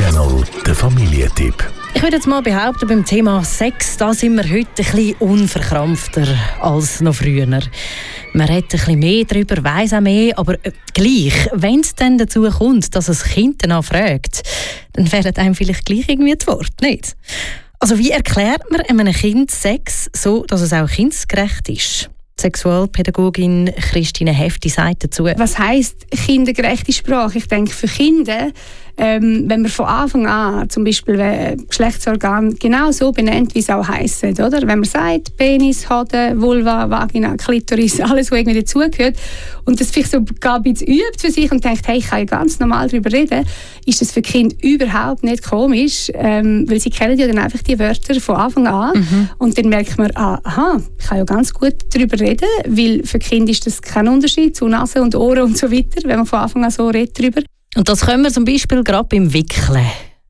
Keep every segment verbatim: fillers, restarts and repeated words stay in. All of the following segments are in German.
Live-Channel, der Familientipp. Ich würde jetzt mal behaupten, beim Thema Sex, da sind wir heute ein bisschen unverkrampfter als noch früher. Man redet ein bisschen mehr darüber, weiss auch mehr, aber äh, gleich, wenn es dann dazu kommt, dass ein Kind danach fragt, dann fehlt einem vielleicht gleich irgendwie das Wort, nicht? Also wie erklärt man einem Kind Sex so, dass es auch kindgerecht ist? Sexualpädagogin Christine Hefti sagt dazu. Was heisst kindergerechte Sprache? Ich denke, für Kinder, ähm, wenn man von Anfang an zum Beispiel Geschlechtsorgan genau so benennt, wie es auch heisst, oder? Wenn man sagt, Penis, Hoden, Vulva, Vagina, Klitoris, alles, was irgendwie dazugehört, und das vielleicht so ein bisschen übt für sich und denkt, hey, ich kann ja ganz normal darüber reden, ist das für Kinder überhaupt nicht komisch, ähm, weil sie kennen ja dann einfach die Wörter von Anfang an. Mhm. Und dann merkt man, ah, aha, ich kann ja ganz gut darüber reden, weil für Kinder ist das kein Unterschied zu Nase und Ohren und so weiter, wenn man von Anfang an so redet darüber. Und das können wir zum Beispiel gerade beim Wickeln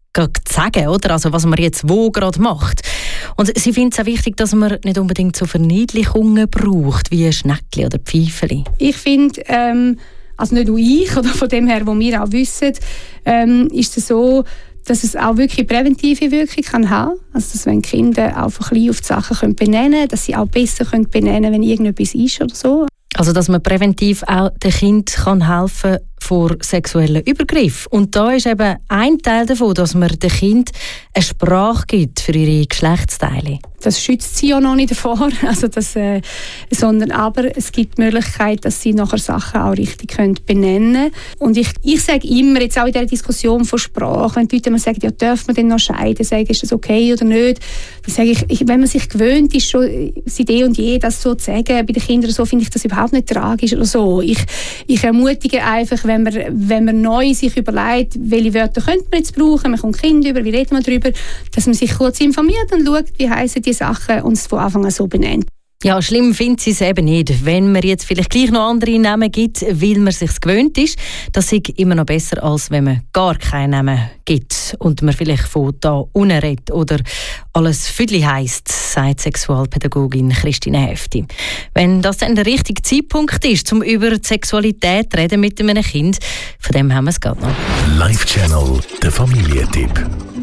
sagen, oder? Also was man jetzt wo gerade macht. Und sie findet es auch wichtig, dass man nicht unbedingt so Verniedlichungen braucht, wie Schneckli oder Pfeifeli. Ich finde, ähm, also nicht nur ich, oder von dem her, wo wir auch wissen, ähm, ist es so, dass es auch wirklich präventive Wirkung kann haben. Also dass wenn Kinder auch von klein auf die Sachen benennen können, dass sie auch besser können benennen, wenn irgendetwas ist oder so. Also dass man präventiv auch dem Kind kann helfen vor sexuellen Übergriffen. Und da ist eben ein Teil davon, dass man dem Kind eine Sprache gibt für ihre Geschlechtsteile. Das schützt sie ja noch nicht davor, also das, äh, sondern aber es gibt die Möglichkeit, dass sie nachher Sachen auch richtig können benennen können. Und ich, ich sage immer, jetzt auch in dieser Diskussion von Sprache, wenn die Leute immer sagen, ja, darf man denn noch scheiden, sagen, ist das okay oder nicht, dann sage ich, ich, wenn man sich gewöhnt ist, schon seit eh und je das so zu sagen, bei den Kindern so, finde ich das überhaupt nicht tragisch oder so. Ich, ich ermutige einfach, wenn man, wenn man neu sich überlegt, welche Wörter könnte man jetzt brauchen, man kommt Kinder über, wie reden wir darüber, dass man sich kurz informiert und schaut, wie heissen die Sachen und es von Anfang an so benennt. Ja, schlimm findet sie es eben nicht, wenn man jetzt vielleicht gleich noch andere Namen gibt, weil man sich gewöhnt ist. Das ist immer noch besser, als wenn man gar keinen Namen gibt und man vielleicht von da unten redet oder alles Füdli heisst, sagt Sexualpädagogin Christine Hefti. Wenn das dann der richtige Zeitpunkt ist, um über die Sexualität zu reden mit einem Kind, von dem haben wir es gerade noch. Live-Channel, der Familientipp.